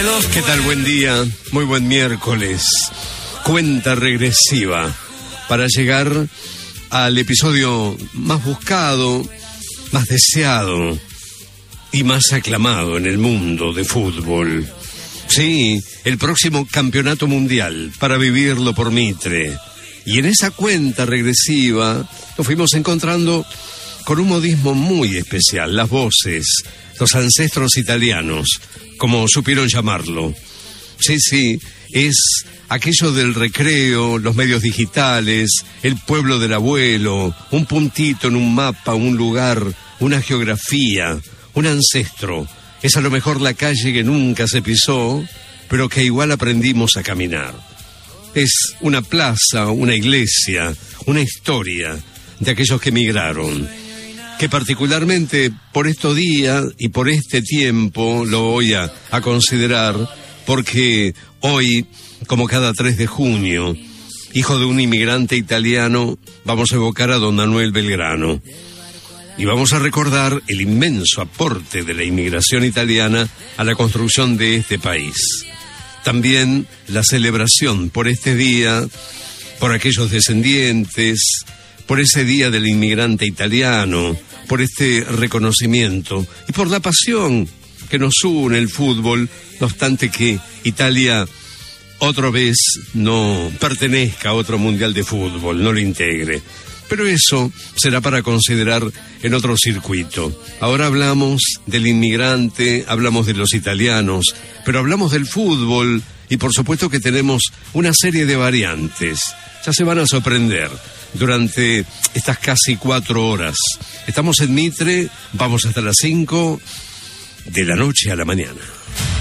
¿Qué tal? Buen día, muy buen miércoles. Cuenta regresiva para llegar al episodio más buscado, más deseado y más aclamado en el mundo de fútbol. Sí, el próximo campeonato mundial, para vivirlo por Mitre. Y en esa cuenta regresiva nos fuimos encontrando con un modismo muy especial, las voces, los ancestros italianos, como supieron llamarlo. Sí, es aquello del recreo, los medios digitales, el pueblo del abuelo, un puntito en un mapa, un lugar, una geografía, un ancestro. Es a lo mejor la calle que nunca se pisó, pero que igual aprendimos a caminar. Es una plaza, una iglesia, una historia de aquellos que emigraron, que particularmente por estos días y por este tiempo lo voy a considerar, porque hoy, como cada 3 de junio, hijo de un inmigrante italiano, vamos a evocar a don Manuel Belgrano. Y vamos a recordar el inmenso aporte de la inmigración italiana a la construcción de este país. También la celebración por este día, por aquellos descendientes, por ese día del inmigrante italiano, por este reconocimiento y por la pasión que nos une el fútbol, no obstante que Italia otra vez no pertenezca a otro mundial de fútbol, no lo integre. Pero eso será para considerar en otro circuito. Ahora hablamos del inmigrante, hablamos de los italianos, pero hablamos del fútbol y por supuesto que tenemos una serie de variantes. Ya se van a sorprender durante estas casi 4 horas. Estamos en Mitre, vamos hasta las 5 de la noche a la mañana.